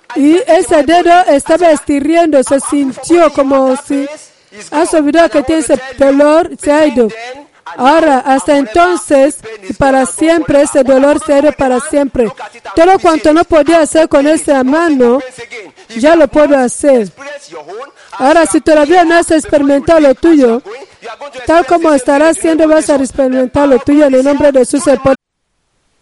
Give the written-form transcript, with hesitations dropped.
Y ese dedo estaba estirriendo, se sintió como si has olvidado que tiene ese dolor, se ha ido. Ahora, hasta entonces y para siempre, ese dolor se ha ido para siempre. Todo cuanto no podía hacer con esa mano, ya lo puedo hacer. Ahora, si todavía no has experimentado lo tuyo, tal como estarás haciendo, vas a experimentar lo tuyo en el nombre de Jesús, el poder